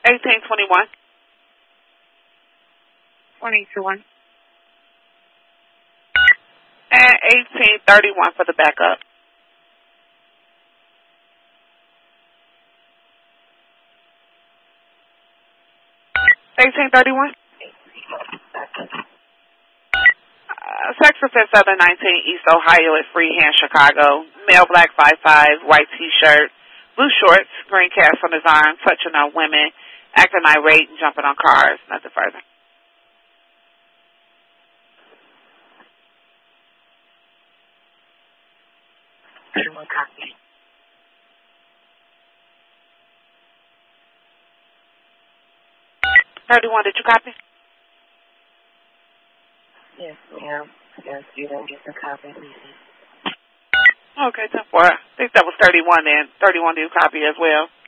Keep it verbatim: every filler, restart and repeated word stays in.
eighteen twenty-one. twenty-two one. And eighteen thirty-one for the backup. eighteen thirty-one. Uh, sex offense seven nineteen East Ohio at Freehand, Chicago. Male, black, five five, white T-shirt, blue shorts, green cast on his arm, touching on women, acting irate, and jumping on cars. Nothing further. thirty-one copy. thirty-one, did you copy? Yes, ma'am. Yes, you don't get the copy. Okay, ten four. I think that was thirty-one then. thirty-one, do you copy as well?